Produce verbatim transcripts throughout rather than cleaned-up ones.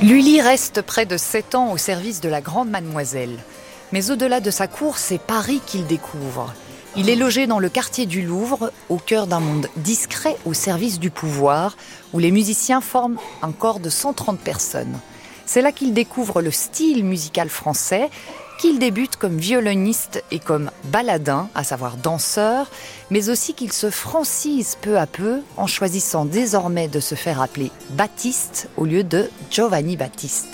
Lully reste près de sept ans au service de la grande mademoiselle. Mais au-delà de sa cour, c'est Paris qu'il découvre. Il est logé dans le quartier du Louvre, au cœur d'un monde discret au service du pouvoir, où les musiciens forment un corps de cent trente personnes. C'est là qu'il découvre le style musical français, qu'il débute comme violoniste et comme baladin, à savoir danseur, mais aussi qu'il se francise peu à peu en choisissant désormais de se faire appeler Baptiste au lieu de Giovanni Battista.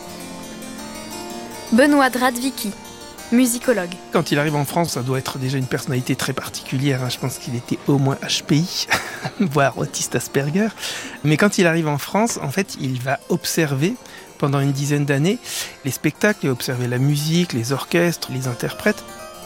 Benoît Dradvicki, musicologue. Quand il arrive en France, ça doit être déjà une personnalité très particulière. Je pense qu'il était au moins H P I, voire autiste Asperger. Mais quand il arrive en France, en fait, il va observer pendant une dizaine d'années les spectacles et observer la musique, les orchestres, les interprètes.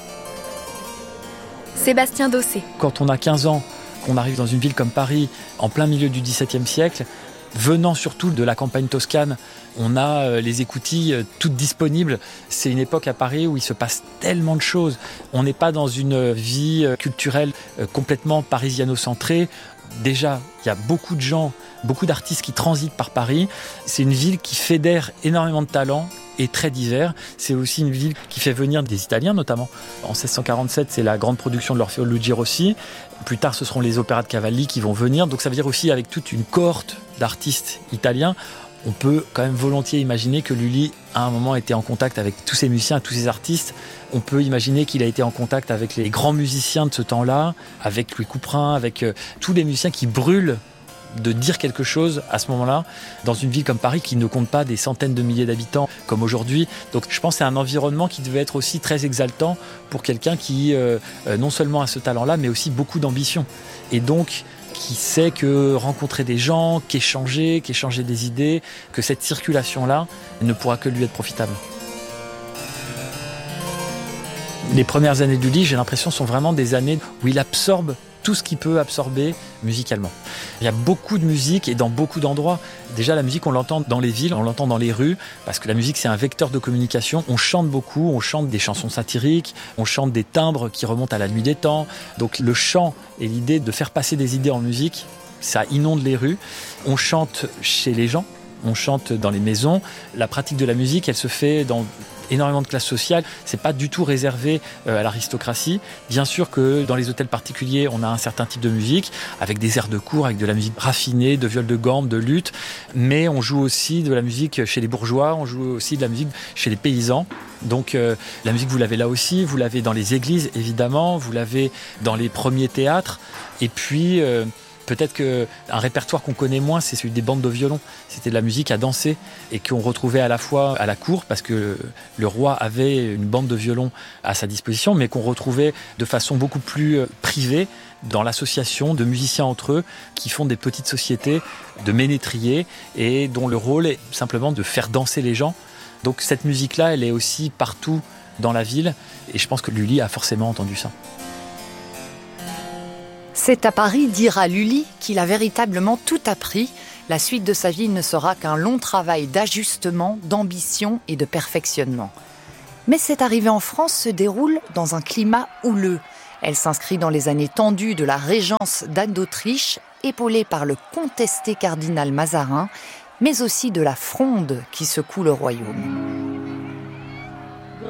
Sébastien Dossé. Quand on a quinze ans, qu'on arrive dans une ville comme Paris, en plein milieu du dix-septième siècle, venant surtout de la campagne toscane, on a les écoutilles toutes disponibles. C'est une époque à Paris où il se passe tellement de choses. On n'est pas dans une vie culturelle complètement parisiano-centrée. Déjà, il y a beaucoup de gens, beaucoup d'artistes qui transitent par Paris. C'est une ville qui fédère énormément de talents et très divers. C'est aussi une ville qui fait venir des Italiens notamment. En seize cent quarante-sept, c'est la grande production de l'Orfeo Luigi Rossi. Plus tard, ce seront les opéras de Cavalli qui vont venir. Donc ça veut dire aussi avec toute une cohorte d'artistes italiens, on peut quand même volontiers imaginer que Lully, à un moment, était en contact avec tous ces musiciens, tous ces artistes. On peut imaginer qu'il a été en contact avec les grands musiciens de ce temps-là, avec Louis Couperin, avec euh, tous les musiciens qui brûlent de dire quelque chose à ce moment-là, dans une ville comme Paris qui ne compte pas des centaines de milliers d'habitants comme aujourd'hui. Donc je pense que c'est un environnement qui devait être aussi très exaltant pour quelqu'un qui, euh, non seulement a ce talent-là, mais aussi beaucoup d'ambition. Et donc, qui sait que rencontrer des gens, qu'échanger, qu'échanger des idées, que cette circulation-là ne pourra que lui être profitable. Les premières années de Lully, j'ai l'impression, sont vraiment des années où il absorbe tout ce qu'il peut absorber musicalement. Il y a beaucoup de musique et dans beaucoup d'endroits. Déjà, la musique, on l'entend dans les villes, on l'entend dans les rues, parce que la musique, c'est un vecteur de communication. On chante beaucoup, on chante des chansons satiriques, on chante des timbres qui remontent à la nuit des temps. Donc le chant et l'idée de faire passer des idées en musique, ça inonde les rues. On chante chez les gens, on chante dans les maisons. La pratique de la musique, elle se fait dans énormément de classes sociales. C'est pas du tout réservé à l'aristocratie. Bien sûr que dans les hôtels particuliers, on a un certain type de musique, avec des airs de cour, avec de la musique raffinée, de viol de gambe, de luth. Mais on joue aussi de la musique chez les bourgeois, on joue aussi de la musique chez les paysans. Donc euh, la musique, vous l'avez là aussi, vous l'avez dans les églises, évidemment, vous l'avez dans les premiers théâtres. Et puis... Euh, Peut-être qu'un répertoire qu'on connaît moins, c'est celui des bandes de violon. C'était de la musique à danser et qu'on retrouvait à la fois à la cour, parce que le roi avait une bande de violon à sa disposition, mais qu'on retrouvait de façon beaucoup plus privée dans l'association de musiciens entre eux qui font des petites sociétés de ménétriers et dont le rôle est simplement de faire danser les gens. Donc cette musique-là, elle est aussi partout dans la ville et je pense que Lully a forcément entendu ça. C'est à Paris, dira Lully, qu'il a véritablement tout appris. La suite de sa vie ne sera qu'un long travail d'ajustement, d'ambition et de perfectionnement. Mais cette arrivée en France se déroule dans un climat houleux. Elle s'inscrit dans les années tendues de la régence d'Anne d'Autriche, épaulée par le contesté cardinal Mazarin, mais aussi de la fronde qui secoue le royaume.